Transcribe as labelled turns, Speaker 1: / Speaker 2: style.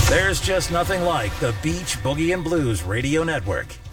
Speaker 1: There's just nothing like the Beach Boogie and Blues Radio Network.